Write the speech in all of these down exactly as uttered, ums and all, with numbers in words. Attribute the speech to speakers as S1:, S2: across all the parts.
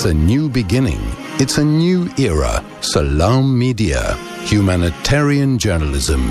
S1: It's a new beginning. It's a new era. Salam Media. Humanitarian journalism.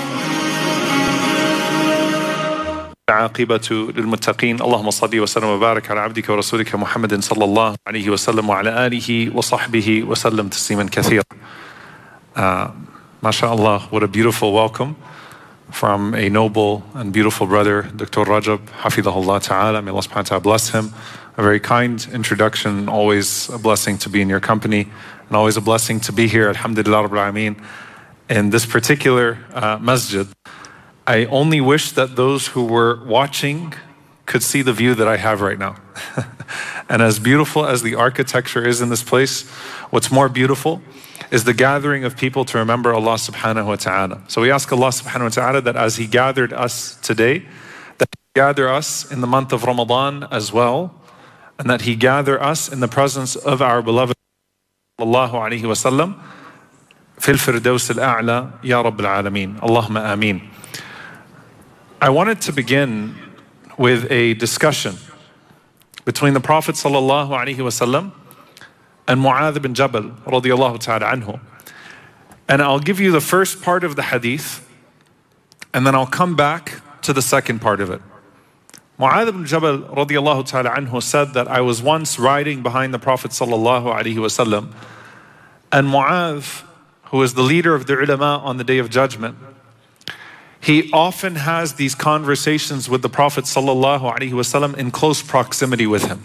S2: عاقبة للمتقين اللهم صل وسلم وبارك على عبدك ورسولك محمد صلى الله عليه وسلم وعلى آله وصحبه وسلم تسليما كثيرا. Uh, MashaAllah, what a beautiful welcome from a noble and beautiful brother, Doctor Rajab, Hafidahullah Ta'ala. May Allah subhanahu wa ta'ala bless him. A very kind introduction, always a blessing to be in your company, and always a blessing to be here, alhamdulillah rabbil alameen, in this particular uh, masjid. I only wish that those who were watching could see the view that I have right now. And as beautiful as the architecture is in this place, what's more beautiful is the gathering of people to remember Allah subhanahu wa ta'ala. So we ask Allah subhanahu wa ta'ala that as He gathered us today, that He gather us in the month of Ramadan as well, and that He gather us in the presence of our beloved sallallahu alayhi wa sallam fil firdaus al-a'la ya rabbil alameen. Allahumma ameen. I wanted to begin with a discussion between the Prophet sallallahu alaihi wasallam and Mu'adh bin Jabal radiyallahu ta'ala anhu. And I'll give you the first part of the hadith, and then I'll come back to the second part of it. Mu'adh bin Jabal radiyallahu ta'ala anhu said that I was once riding behind the Prophet sallallahu alaihi wasallam, and Mu'adh, who is the leader of the ulama on the Day of Judgment, he often has these conversations with the Prophet sallallahu alaihi wasallam in close proximity with him.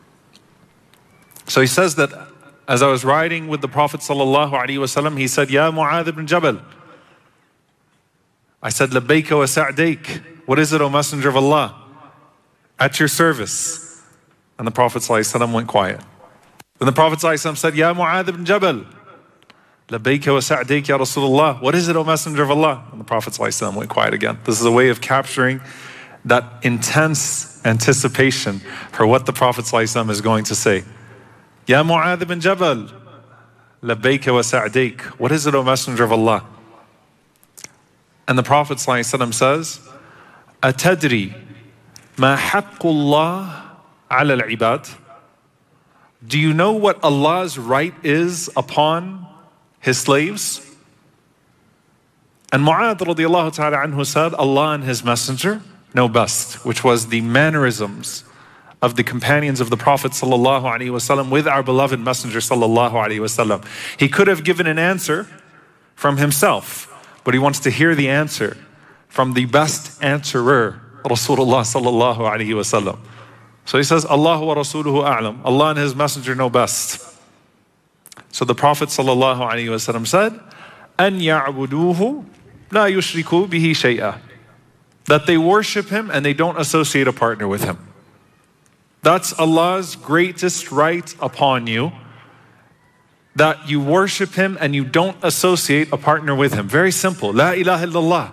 S2: So he says that as I was riding with the Prophet sallallahu alaihi wasallam, he said, "Ya Mu'adh ibn Jabal." I said, "Labbayka wa sa'dayk." What is it, O Messenger of Allah? At your service. And the Prophet sallallahu alaihi wasallam went quiet. Then the Prophet sallallahu alaihi wasallam said, "Ya Mu'adh ibn Jabal." Labbayka wa sa'dayk ya Rasulullah. What is it, O Messenger of Allah? And the Prophet ﷺ went quiet again. This is a way of capturing that intense anticipation for what the Prophet ﷺ is going to say. Ya Mu'adh ibn Jabal. Labbayka wa sa'dayk. What is it, O Messenger of Allah? And the Prophet ﷺ says, Atadri ma haqqullah ala al-ibad. Do you know what Allah's right is upon His slaves? And Mu'adh radiyallahu ta'ala anhu said, Allah and His Messenger know best, which was the mannerisms of the companions of the Prophet sallallahu alaihi wasallam with our beloved Messenger sallallahu alaihi wasallam. He could have given an answer from himself, but he wants to hear the answer from the best answerer, Rasulullah sallallahu alaihi wasallam. So he says, Allah wa rasuluhu a'lam. Allah and His Messenger know best. So the Prophet sallallahu alaihi wasallam said, "An ya'buduhu la yushriku bihi shay'a." That they worship Him and they don't associate a partner with Him. That's Allah's greatest right upon you. That you worship Him and you don't associate a partner with Him. Very simple. La ilaha illallah.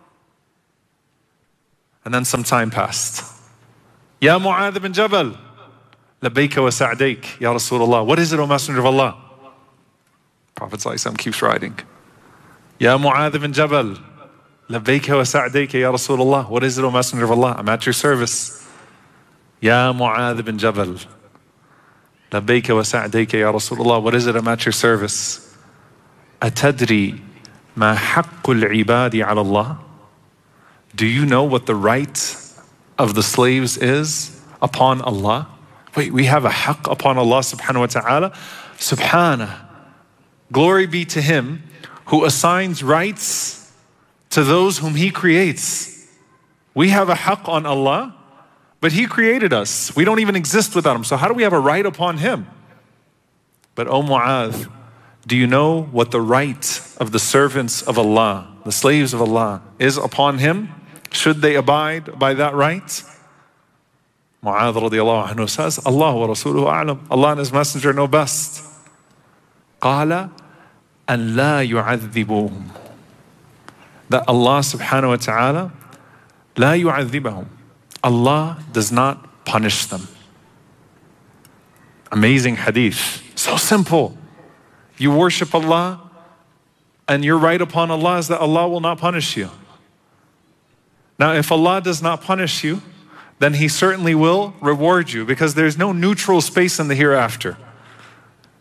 S2: And then some time passed. Ya Mu'adh ibn Jabal. Labbayka wa sa'dayk ya Rasulullah. What is it, O Messenger of Allah? Prophet ﷺ keeps writing. Ya Mu'adh ibn Jabal. Labbayka wa sa'dayka ya Rasulullah. What is it, O Messenger of Allah? I'm at your service. Ya Mu'adh ibn Jabal. Labbayka wa sa'dayka ya Rasulullah. What is it? I'm at your service. Atadri ma haqqul ibadi ala Allah. Do you know what the right of the slaves is upon Allah? Wait, we have a haqq upon Allah subhanahu wa ta'ala? Subhanah. Glory be to Him who assigns rights to those whom He creates. We have a haqq on Allah, but He created us. We don't even exist without Him. So how do we have a right upon Him? But O Mu'adh, do you know what the right of the servants of Allah, the slaves of Allah, is upon Him? Should they abide by that right? Mu'adh radiyallahu anhu says, Allah wa rasuluhu a'lam. Allah and His Messenger know best. قال أن لا يعذبوهم. That Allah subhanahu wa ta'ala لا يعذبهم. Allah does not punish them. Amazing hadith. So simple. You worship Allah and your right upon Allah is that Allah will not punish you. Now if Allah does not punish you, then He certainly will reward you, because there's no neutral space in the hereafter.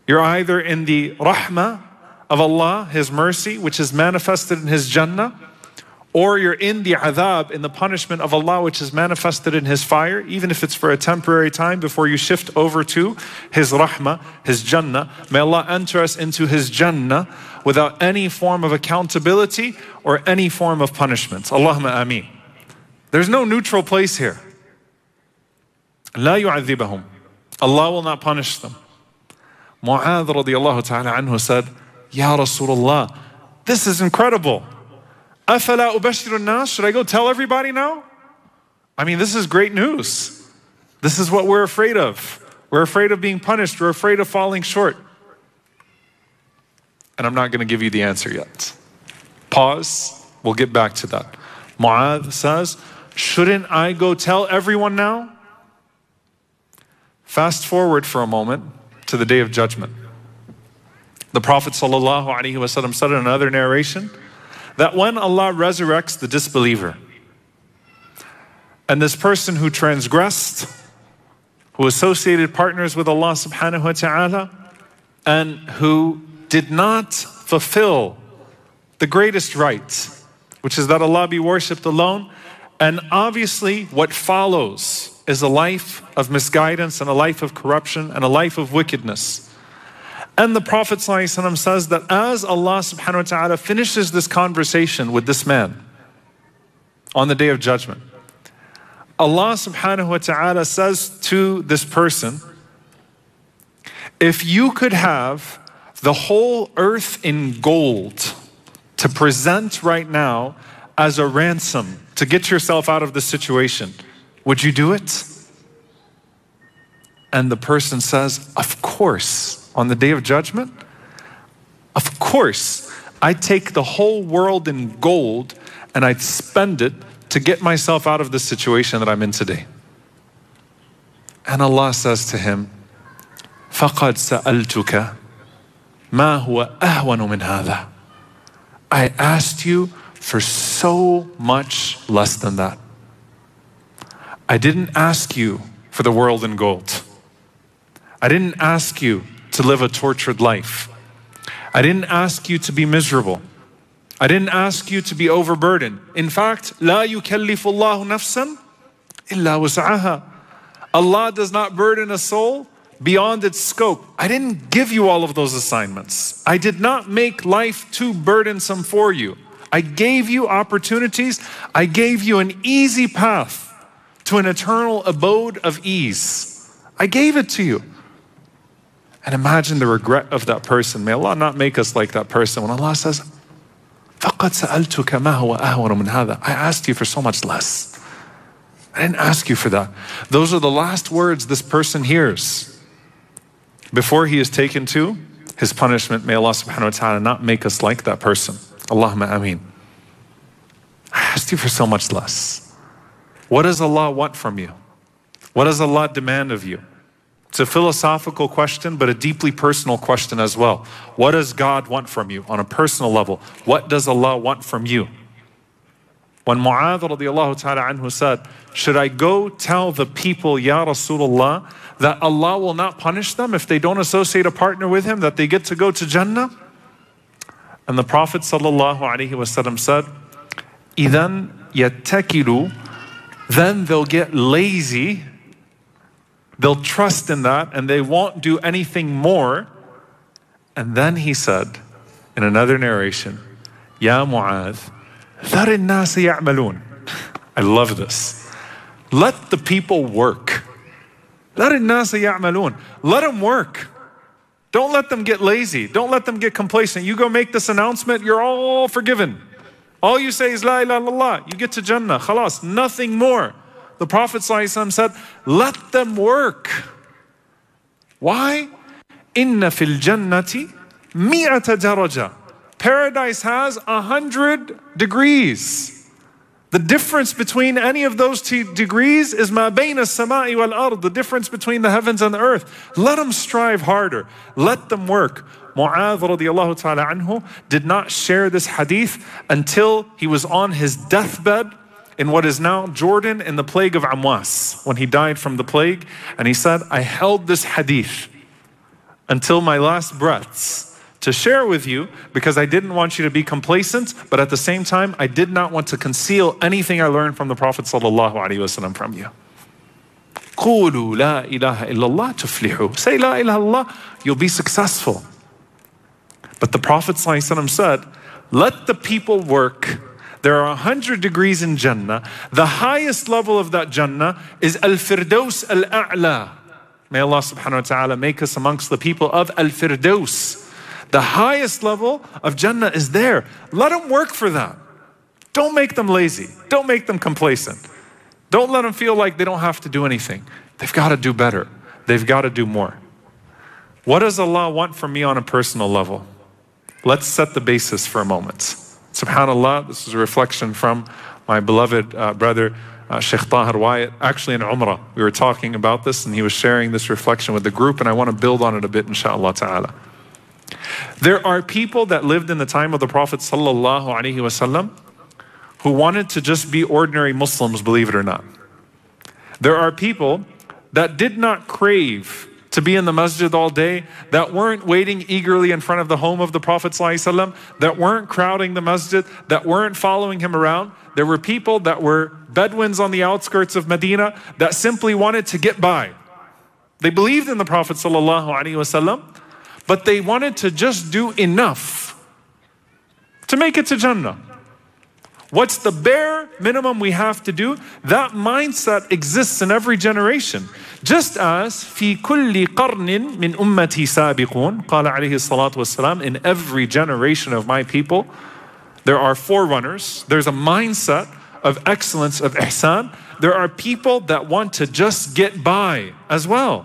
S2: You're either in the rahmah of Allah, His mercy, which is manifested in His Jannah, or you're in the adhab, in the punishment of Allah, which is manifested in His fire, even if it's for a temporary time before you shift over to His rahmah, His Jannah. May Allah enter us into His Jannah without any form of accountability or any form of punishment. Allahumma ameen. There's no neutral place here. La yu'adhibahum. Allah will not punish them. Mu'adh radiyallahu ta'ala anhu said, Ya Rasulullah, this is incredible. أَفَلَا أُبَشِّرُ النَّاسِ? Should I go tell everybody now? I mean, this is great news. This is what we're afraid of. We're afraid of being punished. We're afraid of falling short. And I'm not going to give you the answer yet. Pause. We'll get back to that. Mu'adh says, shouldn't I go tell everyone now? Fast forward for a moment to the Day of Judgment. The Prophet ﷺ said in another narration that when Allah resurrects the disbeliever, and this person who transgressed, who associated partners with Allah subhanahu wa ta'ala, and who did not fulfill the greatest right, which is that Allah be worshipped alone, and obviously what follows is a life of misguidance and a life of corruption and a life of wickedness. And the Prophet ﷺ says that as Allah subhanahu wa ta'ala finishes this conversation with this man on the Day of Judgment, Allah subhanahu wa ta'ala says to this person, if you could have the whole earth in gold to present right now as a ransom to get yourself out of this situation, would you do it? And the person says, of course. On the Day of Judgment, of course, I'd take the whole world in gold and I'd spend it to get myself out of the situation that I'm in today. And Allah says to him, فَقَدْ سَأَلْتُكَ مَا هُوَ أَهْوَنُ مِنْ هَذَا. I asked you for so much less than that. I didn't ask you for the world in gold. I didn't ask you to live a tortured life. I didn't ask you to be miserable. I didn't ask you to be overburdened. In fact, لا يكلف الله نفسا إلا وسعها. Allah does not burden a soul beyond its scope. I didn't give you all of those assignments. I did not make life too burdensome for you. I gave you opportunities. I gave you an easy path to an eternal abode of ease. I gave it to you. And imagine the regret of that person. May Allah not make us like that person. When Allah says, فَقَدْ سَأَلْتُكَ مَا هُوَ أَهْوَنُ مِنْ هَذَا. I asked you for so much less. I didn't ask you for that. Those are the last words this person hears before he is taken to his punishment. May Allah subhanahu wa ta'ala not make us like that person. Allahumma ameen. I asked you for so much less. What does Allah want from you? What does Allah demand of you? It's a philosophical question, but a deeply personal question as well. What does God want from you on a personal level? What does Allah want from you? When Mu'adh radiallahu ta'ala anhu said, should I go tell the people, Ya Rasulullah, that Allah will not punish them if they don't associate a partner with Him, that they get to go to Jannah? And the Prophet sallallahu alaihi wasallam said, إِذَنْ يَتَّكِلُوا, then they'll get lazy. They'll trust in that and they won't do anything more. And then he said in another narration, Ya Mu'adh, ذَرِ النَّاسِ يَعْمَلُونَ. I love this. Let the people work. ذَرِ النَّاسِ يَعْمَلُونَ. Let them work. Don't let them get lazy. Don't let them get complacent. You go make this announcement, you're all forgiven. All you say is La ilaha illallah. You get to Jannah. Khalas, nothing more. The Prophet ﷺ said, let them work. Why? Inna fil jannati mi'ata daraja. Paradise has a hundred degrees. The difference between any of those two degrees is ma bayna as-sama'i wal ard, the difference between the heavens and the earth. Let them strive harder. Let them work. Mu'adh radiallahu ta'ala anhu did not share this hadith until he was on his deathbed in what is now Jordan in the plague of Amwas, when he died from the plague. And he said, I held this hadith until my last breaths to share with you, because I didn't want you to be complacent, but at the same time, I did not want to conceal anything I learned from the Prophet sallallahu alaihi wasallam from you. قولوا لا إله إلا الله تفلحوا. Say la ilaha illallah, you'll be successful. But the Prophet ﷺ said, let the people work. There are a hundred degrees in Jannah. The highest level of that Jannah is Al-Firdaus Al-A'la. May Allah subhanahu wa ta'ala make us amongst the people of Al-Firdaus. The highest level of Jannah is there. Let them work for that. Don't make them lazy. Don't make them complacent. Don't let them feel like they don't have to do anything. They've got to do better. They've got to do more. What does Allah want from me on a personal level? Let's set the basis for a moment. SubhanAllah, this is a reflection from my beloved uh, brother, uh, Sheikh Tahir Wyatt, actually in Umrah. We were talking about this and he was sharing this reflection with the group, and I want to build on it a bit, inshaAllah ta'ala. There are people that lived in the time of the Prophet sallallahu alaihi wasallam who wanted to just be ordinary Muslims, believe it or not. There are people that did not crave to be in the masjid all day, that weren't waiting eagerly in front of the home of the Prophet ﷺ, that weren't crowding the masjid, that weren't following him around. There were people that were Bedouins on the outskirts of Medina that simply wanted to get by. They believed in the Prophet ﷺ, but they wanted to just do enough to make it to Jannah. What's the bare minimum we have to do? That mindset exists in every generation. Just as في كل قرن من أمتي سابقون قال عليه الصلاة والسلام, in every generation of my people, there are forerunners. There's a mindset of excellence, of ihsan. There are people that want to just get by as well.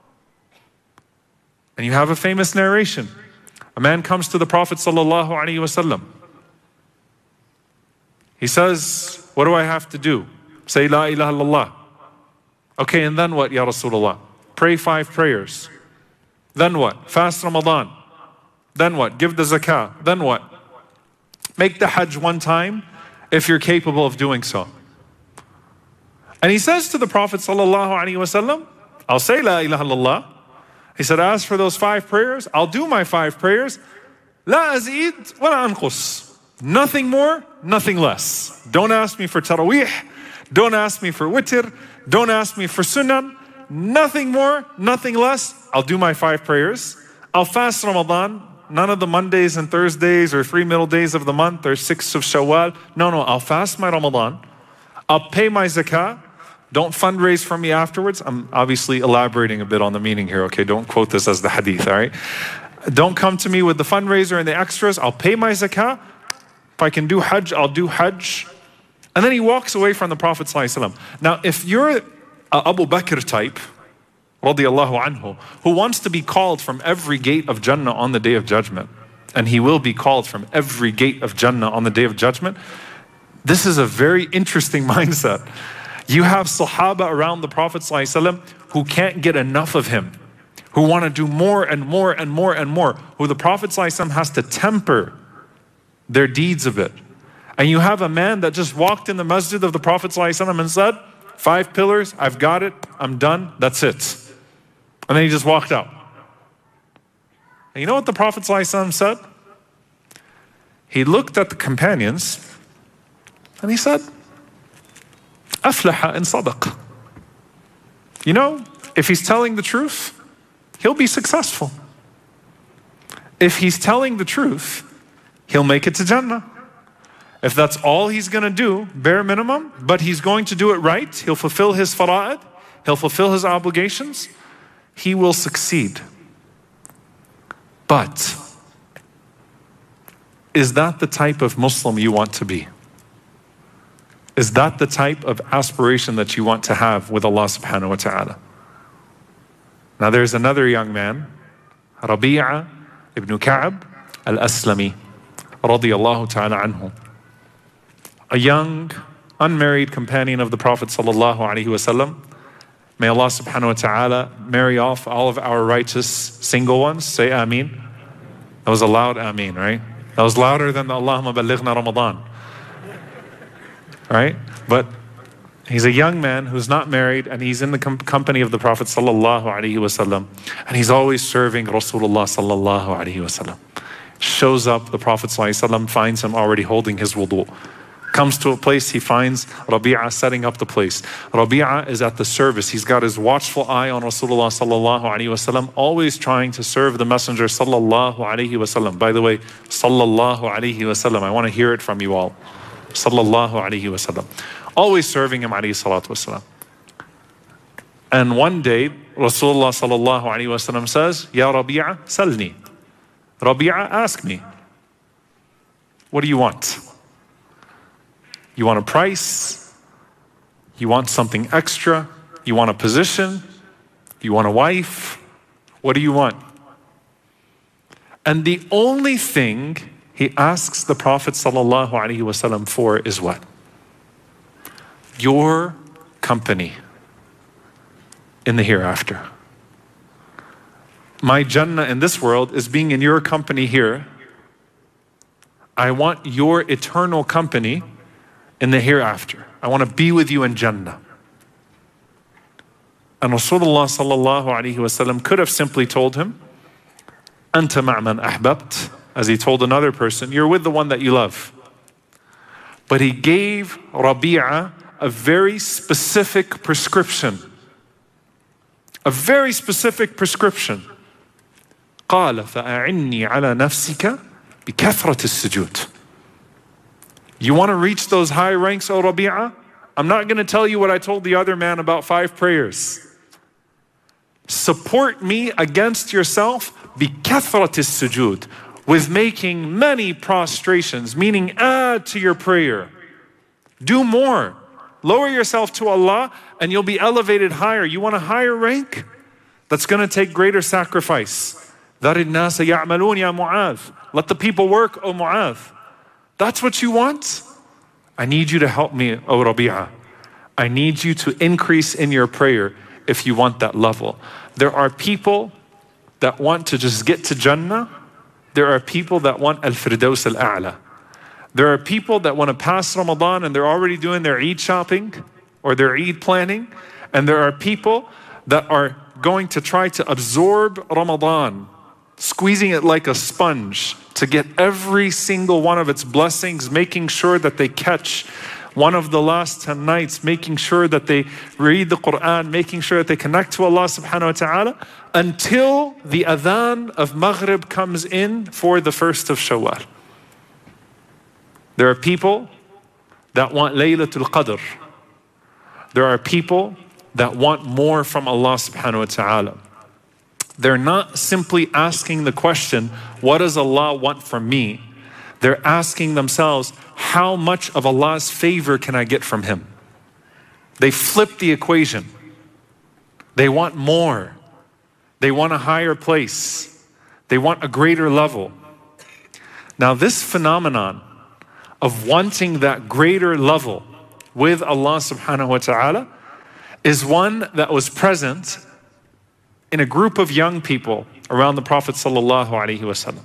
S2: And you have a famous narration. A man comes to the Prophet sallallahu alaihi wasallam. He says, what do I have to do? Say la ilaha illallah. Okay, and then what, Ya Rasulullah? Pray five prayers. Then what? Fast Ramadan. Then what? Give the zakah. Then what? Make the hajj one time if you're capable of doing so. And he says to the Prophet sallallahu alaihi wasallam, I'll say la ilaha illallah. He said, as for those five prayers, I'll do my five prayers. La azid wa la anqus. Nothing more, nothing less. Don't ask me for taraweeh. Don't ask me for witr. Don't ask me for sunan. Nothing more, nothing less. I'll do my five prayers. I'll fast Ramadan. None of the Mondays and Thursdays or three middle days of the month or six of Shawwal. No, no, I'll fast my Ramadan. I'll pay my zakah. Don't fundraise for me afterwards. I'm obviously elaborating a bit on the meaning here, okay? Don't quote this as the hadith, all right? Don't come to me with the fundraiser and the extras. I'll pay my zakah. If I can do hajj, I'll do hajj. And then he walks away from the Prophet ﷺ. Now, if you're a Abu Bakr type, radiyallahu anhu, who wants to be called from every gate of Jannah on the Day of Judgment, and he will be called from every gate of Jannah on the Day of Judgment, this is a very interesting mindset. You have Sahaba around the Prophet ﷺ who can't get enough of him, who want to do more and more and more and more, who the Prophet ﷺ has to temper their deeds a bit. And you have a man that just walked in the masjid of the Prophet ﷺ and said, five pillars, I've got it, I'm done, that's it. And then he just walked out. And you know what the Prophet ﷺ said? He looked at the companions and he said, أفلح إن صدق. You know, if he's telling the truth, he'll be successful. If he's telling the truth, he'll make it to Jannah. If that's all he's going to do, bare minimum, but he's going to do it right, he'll fulfill his fara'id, he'll fulfill his obligations, he will succeed. But is that the type of Muslim you want to be? Is that the type of aspiration that you want to have with Allah subhanahu wa ta'ala? Now there's another young man, Rabi'a ibn Ka'ab al-Aslami, radiyallahu ta'ala anhu. A young, unmarried companion of the Prophet sallallahu alaihi wasallam. May Allah subhanahu wa ta'ala marry off all of our righteous single ones. Say Ameen. That was a loud Ameen, right? That was louder than the Allahumma balighna Ramadan. Right? But He's a young man who's not married, and he's in the com company of the Prophet sallallahu alaihi wasallam, and he's always serving Rasulullah sallallahu alaihi wasallam. Shows up, the Prophet sallallahu alaihi wasallam finds him already holding his wudu. Comes to a place, he finds Rabi'a setting up the place. Rabi'a is at the service. He's got his watchful eye on Rasulullah sallallahu alaihi wasallam, always trying to serve the Messenger sallallahu alaihi wasallam. By the way, sallallahu alaihi wasallam, I want to hear it from you all. Sallallahu alaihi wasallam. Always serving him alayhi salatu wasalam. And one day, Rasulullah sallallahu alaihi wasallam says, Ya Rabi'a, salni. Rabi'a, ask me. What do you want? You want a price? You want something extra? You want a position? You want a wife? What do you want? And the only thing he asks the Prophet sallallahu alaihi wasallam for is what? Your company in the hereafter. My Jannah in this world is being in your company here. I want your eternal company in the hereafter. I want to be with you in Jannah. And Rasulullah sallallahu alaihi wasallam could have simply told him, Anta ma'man ahbabt, as he told another person, you're with the one that you love. But he gave Rabi'a a very specific prescription. A very specific prescription. قال فأعني على نفسك بكثرة السجود. You want to reach those high ranks, O Rabi'a? I'm not going to tell you what I told the other man about five prayers. Support me against yourself بكثرة السجود, with making many prostrations, meaning add to your prayer. Do more. Lower yourself to Allah and you'll be elevated higher. You want a higher rank? That's going to take greater sacrifice. Let the people work, O Mu'adh. That's what you want? I need you to help me, O Rabi'a. I need you to increase in your prayer if you want that level. There are people that want to just get to Jannah. There are people that want Al-Firdaus Al-A'la. There are people that want to pass Ramadan and they're already doing their Eid shopping or their Eid planning. And there are people that are going to try to absorb Ramadan, squeezing it like a sponge to get every single one of its blessings, making sure that they catch one of the last ten nights, making sure that they read the Quran, making sure that they connect to Allah subhanahu wa ta'ala until the adhan of Maghrib comes in for the first of Shawwal. There are people that want Laylatul Qadr. There are people that want more from Allah subhanahu wa ta'ala. They're not simply asking the question, what does Allah want from me? They're asking themselves, how much of Allah's favor can I get from Him? They flip the equation. They want more. They want a higher place. They want a greater level. Now this phenomenon of wanting that greater level with Allah subhanahu wa ta'ala is one that was present in a group of young people around the Prophet sallallahu alaihi wasallam.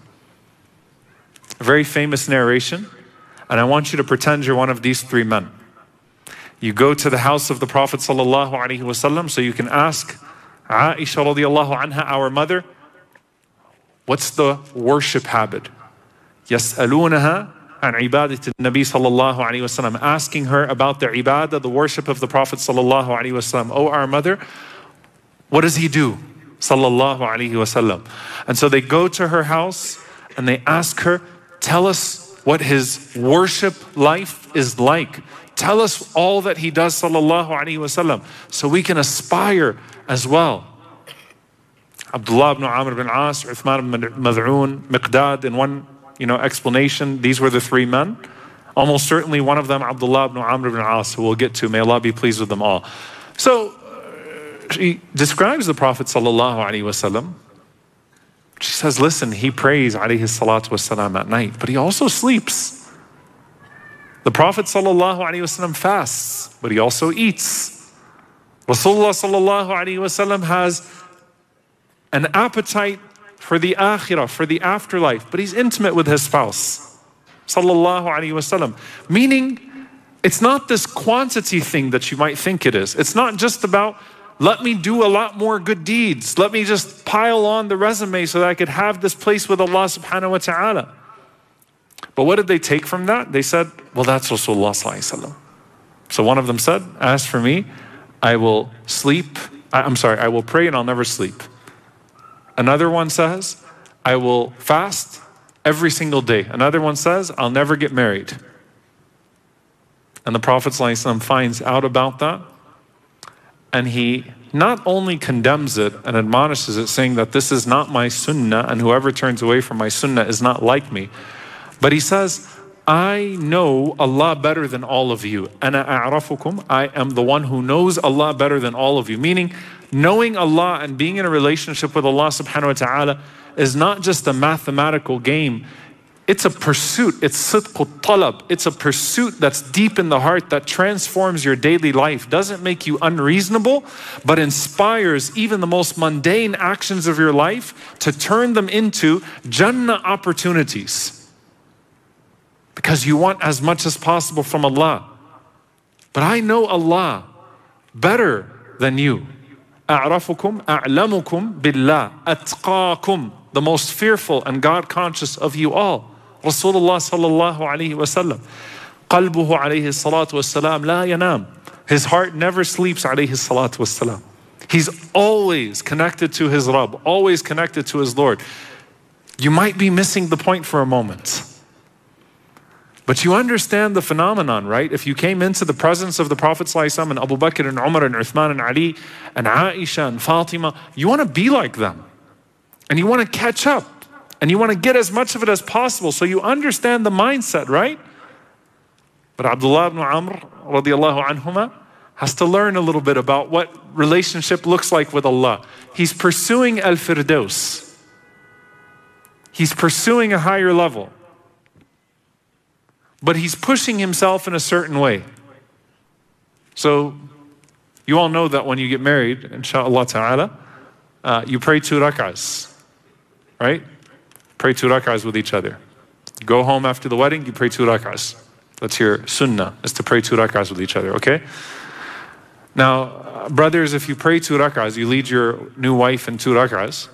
S2: A very famous narration, and I want you to pretend you're one of these three men. You go to the house of the Prophet sallallahu alaihi wasallam so you can ask Aisha radiallahu anha, our mother, what's the worship habit? يسألونها عن عبادة النبي صلى الله عليه وسلم, asking her about the ibadah, the worship of the Prophet sallallahu alaihi wasallam. Oh, our mother, what does he do? Sallallahu alaihi wasallam. And so they go to her house and they ask her, tell us what his worship life is like. Tell us all that he does, sallallahu alaihi wasallam, so we can aspire as well. Abdullah ibn Amr ibn As, Uthman ibn Mad'un, Miqdad, in one you know, explanation, these were the three men. Almost certainly one of them, Abdullah ibn Amr ibn As, who we'll get to. May Allah be pleased with them all. So she describes the Prophet sallallahu alaihi wasallam. She says, listen, he prays alayhi salatu wasalam at night, but he also sleeps. The Prophet sallallahu alaihi wasallam fasts, but he also eats. Rasulullah sallallahu alaihi wasallam has an appetite for the akhirah, for the afterlife, but he's intimate with his spouse, sallallahu alaihi wasallam. Meaning, It's not this quantity thing that you might think it is. It's not just about, let me do a lot more good deeds. Let me just pile on the resume so that I could have this place with Allah subhanahu wa ta'ala. But what did they take from that? They said, well, that's Rasulullah sallallahu alaihi wasallam. So one of them said, as for me, I will sleep. I'm sorry, I will pray and I'll never sleep. Another one says, I will fast every single day. Another one says, I'll never get married. And the Prophet ﷺ finds out about that, and he not only condemns it and admonishes it, saying that this is not my sunnah, and whoever turns away from my sunnah is not like me, but he says, I know Allah better than all of you. Ana a'rafukum, I am the one who knows Allah better than all of you. Meaning, knowing Allah and being in a relationship with Allah subhanahu wa ta'ala is not just a mathematical game. It's a pursuit. It's sidqut talab. It's a pursuit that's deep in the heart that transforms your daily life. Doesn't make you unreasonable, but inspires even the most mundane actions of your life to turn them into Jannah opportunities. Because you want as much as possible from Allah. But I know Allah better than you. أعرفكم أعلمكم بالله أتقاكم, the most fearful and God conscious of you all. Rasulullah sallallahu alayhi wa sallam. قلبه عليه الصلاة والسلام لا ينام. His heart never sleeps alayhi الصلاة والسلام. He's always connected to his Rabb, always connected to his Lord. You might be missing the point for a moment. But you understand the phenomenon, right? If you came into the presence of the Prophet ﷺ and Abu Bakr and Umar and Uthman and Ali and Aisha and Fatima, you want to be like them. And you want to catch up. And you want to get as much of it as possible. So you understand the mindset, right? But Abdullah ibn Amr radiallahu anhuma has to learn a little bit about what relationship looks like with Allah. He's pursuing al-Firdaus. He's pursuing a higher level. But he's pushing himself in a certain way. So you all know that when you get married, inshallah ta'ala, uh, you pray two rak'ahs, right? Pray two rak'ahs with each other. You go home after the wedding, you pray two rak'ahs. That's your sunnah, is to pray two rak'ahs with each other, okay? Now, uh, brothers, if you pray two rak'ahs, you lead your new wife in two rak'ahs,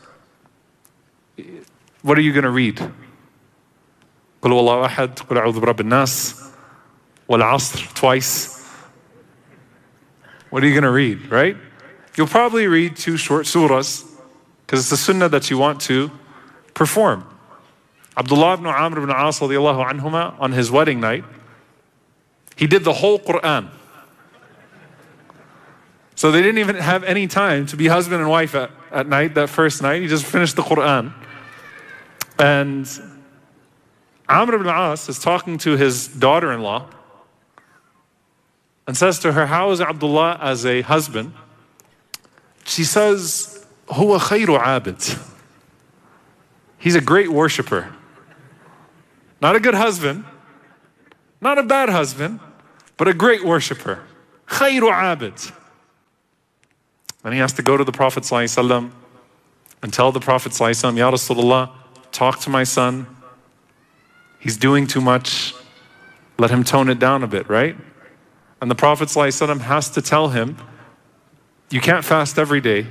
S2: what are you going to read? قل والله أحد قل أعوذ برب الناس والعصر twice. What are you going to read, right? You'll probably read two short surahs because it's the sunnah that you want to perform. Abdullah ibn Amr ibn As radiallahu anhuma, on his wedding night, he did the whole Quran. So they didn't even have any time to be husband and wife at, at night, that first night. He just finished the Quran. And Amr ibn As is talking to his daughter-in-law and says to her, how is Abdullah as a husband? She says, huwa khayru abid. He's a great worshiper. Not a good husband, not a bad husband, but a great worshiper. Khayru abid. Then he has to go to the Prophet ﷺ and tell the Prophet ﷺ, Ya Rasulullah, talk to my son. He's doing too much. Let him tone it down a bit, right? And the Prophet ﷺ has to tell him, you can't fast every day.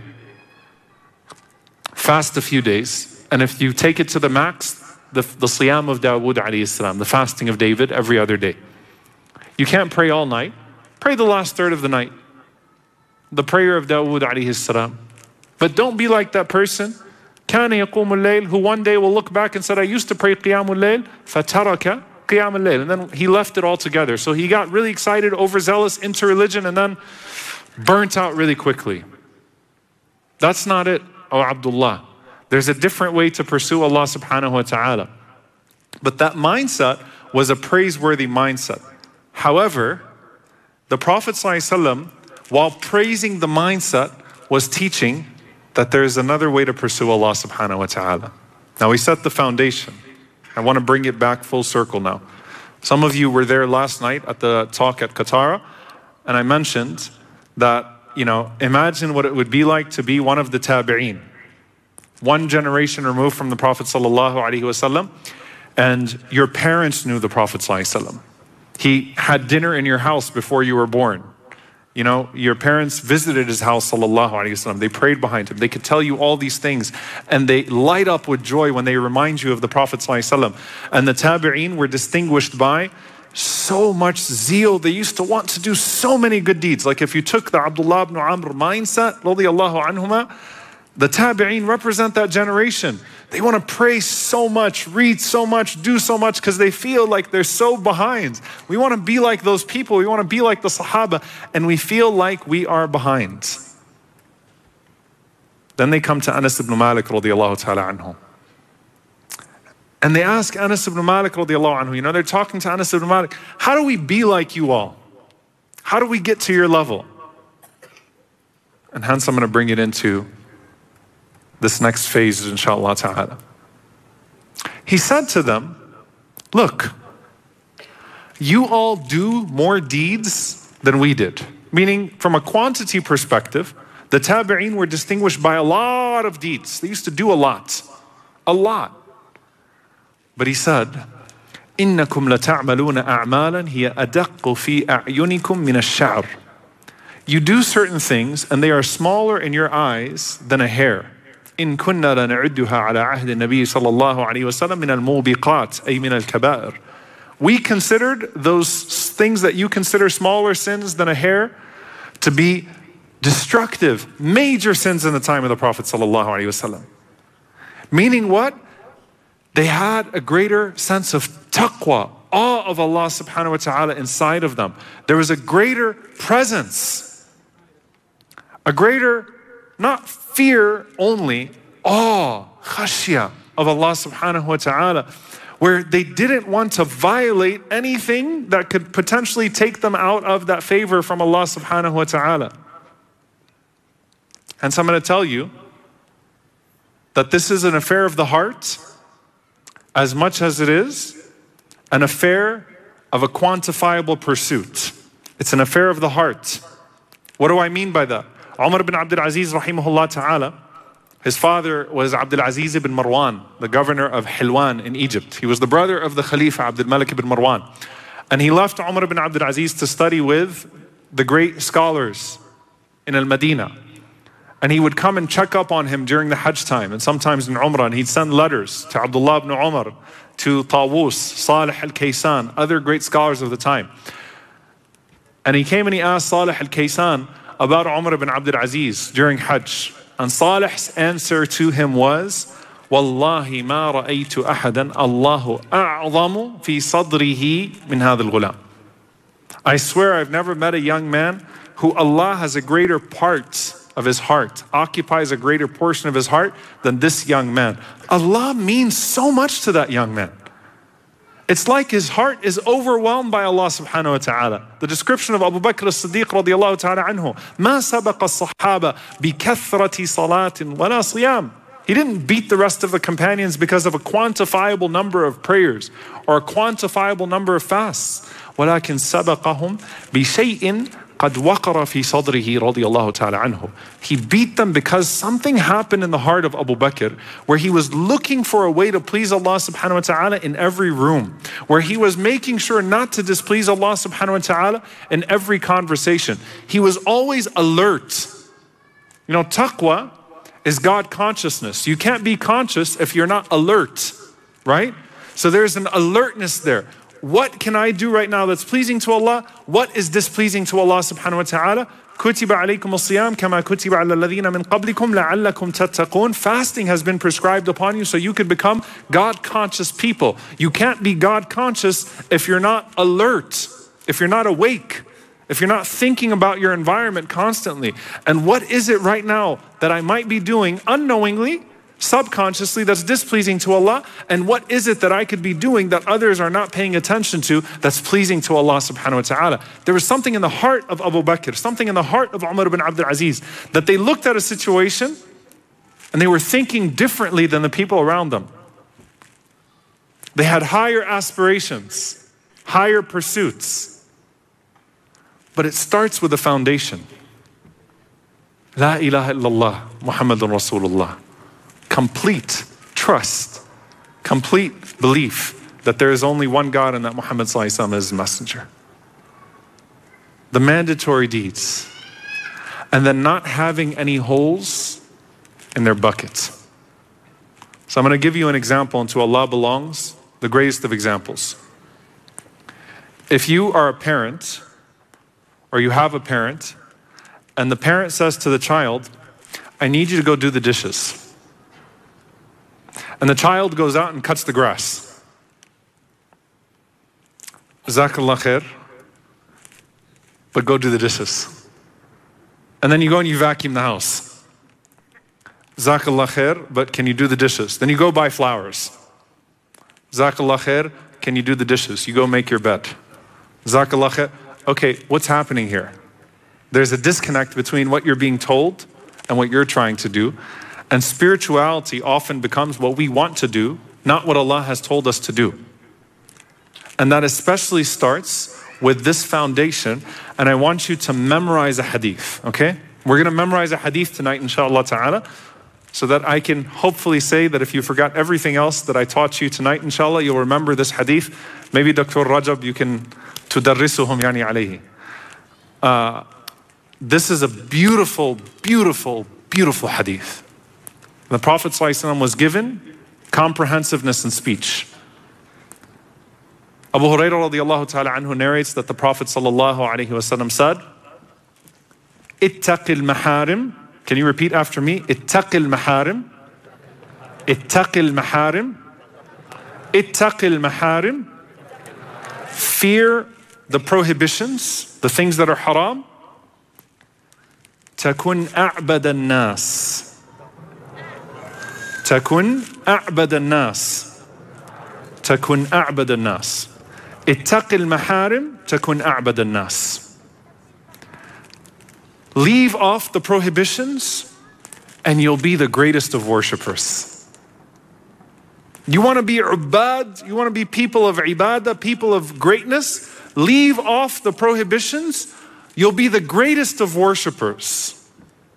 S2: Fast a few days. And if you take it to the max, the, the siyam of Dawood alayhi salam, the fasting of David every other day. You can't pray all night. Pray the last third of the night. The prayer of Dawood alayhi salam. But don't be like that person كان يقوم الليل, who one day will look back and said, I used to pray قيام الليل فترك قيام الليل, and then he left it altogether. So he got really excited, overzealous, into religion, and then burnt out really quickly. That's not it, oh Abdullah. There's a different way to pursue Allah subhanahu wa ta'ala. But that mindset was a praiseworthy mindset. However, the Prophet ﷺ, while praising the mindset, was teaching that there is another way to pursue Allah subhanahu wa ta'ala. Now we set the foundation. I want to bring it back full circle now. Some of you were there last night at the talk at Qatar, and I mentioned that, you know, imagine what it would be like to be one of the tabi'een, one generation removed from the Prophet sallallahu alaihi wasallam, and your parents knew the Prophet sallallahu alaihi wasallam. He had dinner in your house before you were born. You know, your parents visited his house, sallallahu alaihi wasallam. They prayed behind him. They could tell you all these things, and they light up with joy when they remind you of the Prophet sallallahu alaihi wasallam. And the tabi'een were distinguished by so much zeal. They used to want to do so many good deeds. Like if you took the Abdullah ibn Amr mindset, radiyallahu anhuma, the tabi'een represent that generation. They want to pray so much, read so much, do so much because they feel like they're so behind. We want to be like those people. We want to be like the Sahaba, and we feel like we are behind. Then they come to Anas ibn Malik radiyallahu ta'ala anhu. And they ask Anas ibn Malik radiyallahu anhu, you know, they're talking to Anas ibn Malik, how do we be like you all? How do we get to your level? And hence I'm going to bring it into this next phase, inshallah ta'ala. He said to them, look, you all do more deeds than we did. Meaning, from a quantity perspective, the tabi'een were distinguished by a lot of deeds. They used to do a lot. A lot. But he said, إِنَّكُمْ لَتَعْمَلُونَ أَعْمَالًا هِيَ أَدَقُّ فِي أَعْيُنِكُمْ مِنَ الشَّعْرِ. You do certain things, and they are smaller in your eyes than a hair. إن كنا لنعدها على عهد النبي صلى الله عليه وسلم من الموبقات أي من الكبائر. We considered those things that you consider smaller sins than a hair to be destructive, major sins in the time of the Prophet صلى الله عليه وسلم. Meaning what? They had a greater sense of taqwa, awe of Allah subhanahu wa ta'ala inside of them. There was a greater presence, a greater, not fear only, awe, khashya of Allah subhanahu wa ta'ala, where they didn't want to violate anything that could potentially take them out of that favor from Allah subhanahu wa ta'ala. And so I'm going to tell you that this is an affair of the heart as much as it is an affair of a quantifiable pursuit. It's an affair of the heart. What do I mean by that? Umar ibn Abdul Aziz rahimahullah ta'ala, his father was Abdul Aziz ibn Marwan, the governor of Hilwan in Egypt. He was the brother of the Khalifa Abdul Malik ibn Marwan. And he left Umar ibn Abdul Aziz to study with the great scholars in Al-Madinah. And he would come and check up on him during the Hajj time and sometimes in Umrah, and he'd send letters to Abdullah ibn Umar, to Tawus, Salih al-Kaysan, other great scholars of the time. And he came and he asked Salih al-Kaysan about Umar ibn Abdul Aziz during Hajj. And Salih's answer to him was, Wallahi ma ra'aytu ahadan Allahu a'zamu fi sadrihi min hadha al-ghulam. I swear I've never met a young man who Allah has a greater part of his heart, occupies a greater portion of his heart than this young man. Allah means so much to that young man. It's like his heart is overwhelmed by Allah subhanahu wa ta'ala. The description of Abu Bakr as-Siddiq radiyallahu ta'ala anhu, ما سبق الصحابة بكثرة صلاة ولا صيام. He didn't beat the rest of the companions because of a quantifiable number of prayers or a quantifiable number of fasts. ولكن سبقهم بشيء قد وقر في صدره رضي الله تعالى عنه. He beat them because something happened in the heart of Abu Bakr where he was looking for a way to please Allah subhanahu wa ta'ala in every room, where he was making sure not to displease Allah subhanahu wa ta'ala in every conversation. He was always alert. You know, taqwa is God consciousness. You can't be conscious if you're not alert, right? So there's an alertness there. What can I do right now that's pleasing to Allah? What is displeasing to Allah subhanahu wa ta'ala? كُتِبَ عَلَيْكُمُ الصِّيَامُ كَمَا كُتِبَ عَلَى الَّذِينَ مِنْ قَبْلِكُمْ لَعَلَّكُمْ تَتَّقُونَ. Fasting has been prescribed upon you so you could become God-conscious people. You can't be God-conscious if you're not alert, if you're not awake, if you're not thinking about your environment constantly. And what is it right now that I might be doing unknowingly, subconsciously, that's displeasing to Allah? And what is it that I could be doing that others are not paying attention to that's pleasing to Allah subhanahu wa ta'ala? There was something in the heart of Abu Bakr, something in the heart of Umar ibn Abdul Aziz, that they looked at a situation and they were thinking differently than the people around them. They had higher aspirations, higher pursuits. But it starts with the foundation. La ilaha illallah, Muhammadun Rasulullah. Complete trust, complete belief that there is only one God and that Muhammad sallallahu alaihi wasallam is his messenger. The mandatory deeds. And then not having any holes in their buckets. So I'm going to give you an example, and to Allah belongs the greatest of examples. If you are a parent, or you have a parent, and the parent says to the child, I need you to go do the dishes. And the child goes out and cuts the grass. Jazakallah khair, but go do the dishes. And then you go and you vacuum the house. Jazakallah khair, but can you do the dishes? Then you go buy flowers. Jazakallah khair, can you do the dishes? You go make your bed. Jazakallah khair. Okay, what's happening here? There's a disconnect between what you're being told and what you're trying to do. And spirituality often becomes what we want to do, not what Allah has told us to do. And that especially starts with this foundation. And I want you to memorize a hadith, okay? We're going to memorize a hadith tonight, inshallah ta'ala, so that I can hopefully say that if you forgot everything else that I taught you tonight, inshallah, you'll remember this hadith. Maybe Doctor Rajab, you can tudarrisuhum yani alayhi. Uh, this is a beautiful, beautiful, beautiful hadith. The Prophet ﷺ was given comprehensiveness in speech. Abu Hurairah radiallahu ta'ala anhu narrates that the Prophet sallallahu alayhi wasallam said, Ittaqil maharim. Can you repeat after me? Ittaqil maharim. Ittaqil maharim. Ittaqil maharim. Fear the prohibitions, the things that are haram. Takun a'bad an-nas. Takun a'bad an-nas. Takun a'bad an-nas. Ittaqil maharim. Takun a'bad an-nas. Leave off the prohibitions and you'll be the greatest of worshippers. You want to be ubad, you want to be people of ibadah, people of greatness, leave off the prohibitions, you'll be the greatest of worshippers.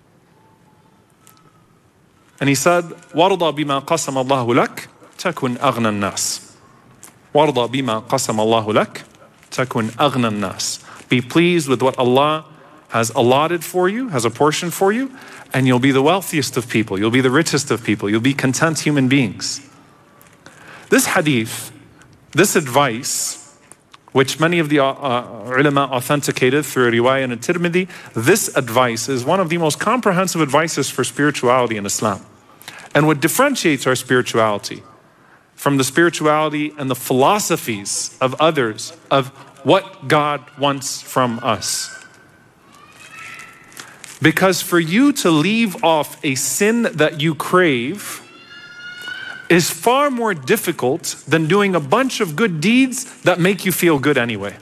S2: And he said, وَرْضَى بِمَا قَسَمَ اللَّهُ لَكَ تَكُنْ أَغْنَى النَّاسِ. وَرْضَى بِمَا قَسَمَ اللَّهُ لَكَ تَكُنْ أَغْنَى النَّاسِ. Be pleased with what Allah has allotted for you, has apportioned for you, and you'll be the wealthiest of people. You'll be the richest of people. You'll be content human beings. This hadith, this advice, which many of the uh, uh, ulama authenticated through riwayah and Tirmidhi, this advice is one of the most comprehensive advices for spirituality in Islam. And what differentiates our spirituality from the spirituality and the philosophies of others of what God wants from us. Because for you to leave off a sin that you crave is far more difficult than doing a bunch of good deeds that make you feel good anyway.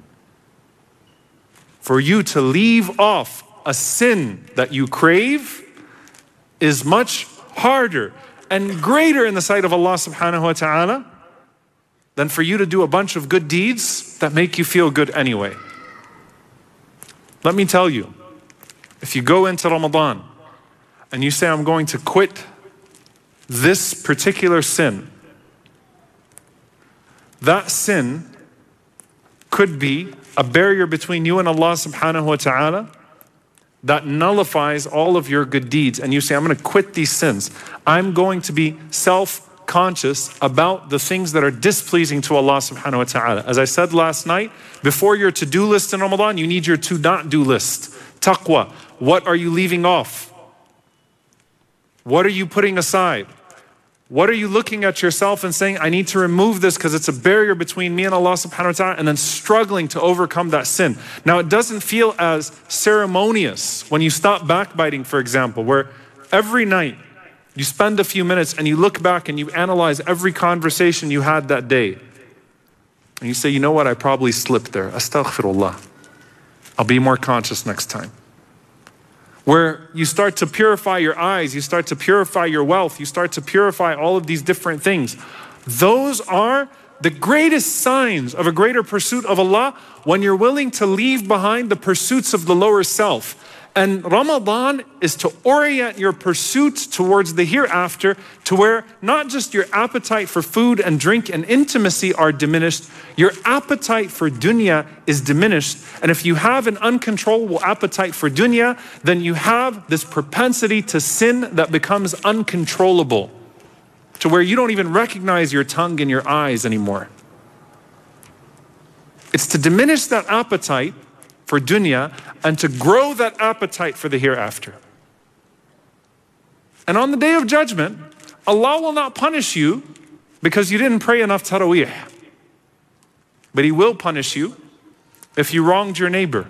S2: For you to leave off a sin that you crave is much harder and greater in the sight of Allah subhanahu wa ta'ala than for you to do a bunch of good deeds that make you feel good anyway. Let me tell you, if you go into Ramadan and you say, I'm going to quit this particular sin, that sin could be a barrier between you and Allah subhanahu wa ta'ala that nullifies all of your good deeds. And you say, I'm going to quit these sins. I'm going to be self-conscious about the things that are displeasing to Allah subhanahu wa ta'ala. As I said last night, before your to-do list in Ramadan, you need your to-not-do list. Taqwa. What are you leaving off? What are you putting aside? What are you looking at yourself and saying, I need to remove this because it's a barrier between me and Allah subhanahu wa ta'ala, and then struggling to overcome that sin. Now it doesn't feel as ceremonious when you stop backbiting, for example, where every night you spend a few minutes and you look back and you analyze every conversation you had that day. And you say, you know what, I probably slipped there. Astaghfirullah. I'll be more conscious next time. Where you start to purify your eyes, you start to purify your wealth, you start to purify all of these different things. Those are the greatest signs of a greater pursuit of Allah, when you're willing to leave behind the pursuits of the lower self And Ramadan is to orient your pursuit towards the hereafter, to where not just your appetite for food and drink and intimacy are diminished, your appetite for dunya is diminished. And if you have an uncontrollable appetite for dunya, then you have this propensity to sin that becomes uncontrollable, to where you don't even recognize your tongue and your eyes anymore. It's to diminish that appetite for dunya and to grow that appetite for the hereafter. And on the day of judgment, Allah will not punish you because you didn't pray enough Taraweeh. But He will punish you if you wronged your neighbor.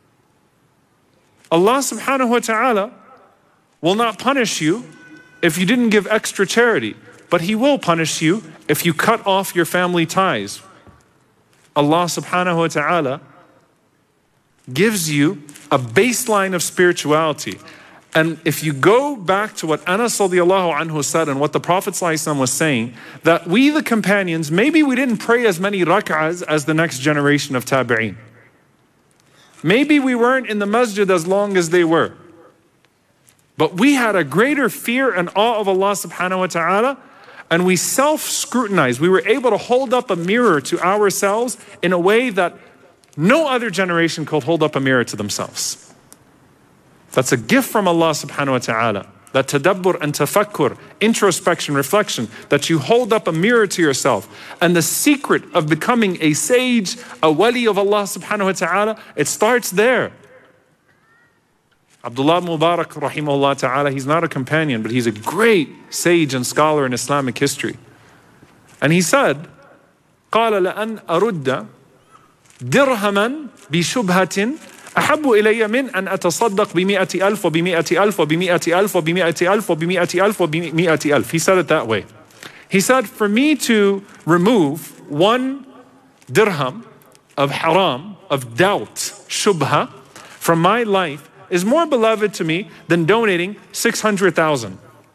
S2: Allah subhanahu wa ta'ala will not punish you if you didn't give extra charity, but He will punish you if you cut off your family ties. Allah subhanahu wa ta'ala gives you a baseline of spirituality. And if you go back to what Anas radiallahu anhu said and what the Prophet ﷺ was saying, that we the companions, maybe we didn't pray as many rak'ahs as the next generation of tabi'een. Maybe we weren't in the masjid as long as they were. But we had a greater fear and awe of Allah subhanahu wa ta'ala, and we self-scrutinized. We were able to hold up a mirror to ourselves in a way that no other generation could hold up a mirror to themselves. That's a gift from Allah subhanahu wa ta'ala. That tadabbur and tafakkur, introspection, reflection, that you hold up a mirror to yourself. And the secret of becoming a sage, a wali of Allah subhanahu wa ta'ala, it starts there. Abdullah Mubarak rahimahullah ta'ala, he's not a companion, but he's a great sage and scholar in Islamic history. And he said, قال لأن أرد درهما بشبهة أحب إلي من أن أتصدق بمئة ألف وبمئة ألف وبمئة ألف وبمئة ألف وبمئة ألف وبمئة ألف. He said it that way. He said, for me to remove one dirham of haram, of doubt, shubha, from my life is more beloved to me than donating six hundred thousand.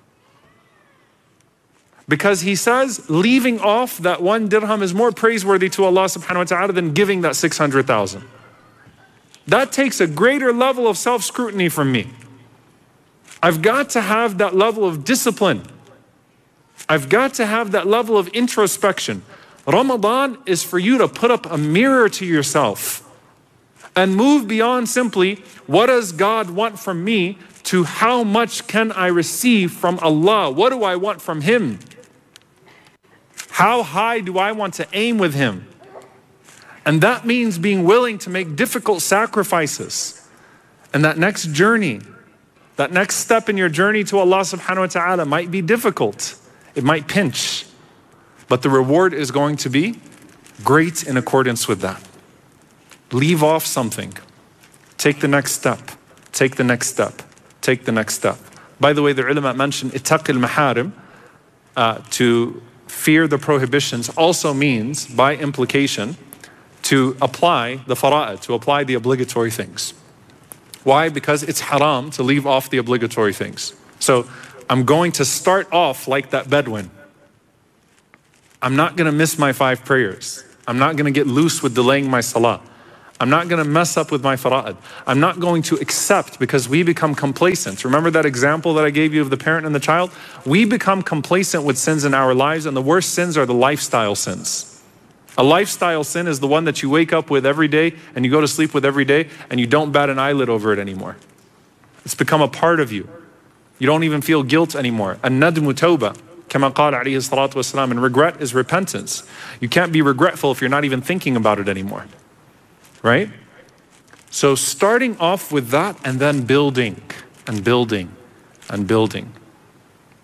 S2: Because he says leaving off that one dirham is more praiseworthy to Allah subhanahu wa ta'ala than giving that six hundred thousand. That takes a greater level of self-scrutiny from me. I've got to have that level of discipline. I've got to have that level of introspection. Ramadan is for you to put up a mirror to yourself and move beyond simply, what does God want from me, to how much can I receive from Allah? What do I want from Him? How high do I want to aim with Him? And that means being willing to make difficult sacrifices. And that next journey, that next step in your journey to Allah subhanahu wa ta'ala might be difficult. It might pinch. But the reward is going to be great in accordance with that. Leave off something. Take the next step. Take the next step. Take the next step. By the way, the ulama mentioned ittaqil maharim, uh, to fear the prohibitions, also means, by implication, to apply the fara'id, to apply the obligatory things. Why? Because it's haram to leave off the obligatory things. So I'm going to start off like that Bedouin. I'm not going to miss my five prayers. I'm not going to get loose with delaying my salah. I'm not going to mess up with my fara'id. I'm not going to accept, because we become complacent. Remember that example that I gave you of the parent and the child? We become complacent with sins in our lives, and the worst sins are the lifestyle sins. A lifestyle sin is the one that you wake up with every day and you go to sleep with every day and you don't bat an eyelid over it anymore. It's become a part of you. You don't even feel guilt anymore. An-nadmu tawbah, kama qala alayhi salatu wasalam, and regret is repentance. You can't be regretful if you're not even thinking about it anymore. Right? So starting off with that and then building and building and building.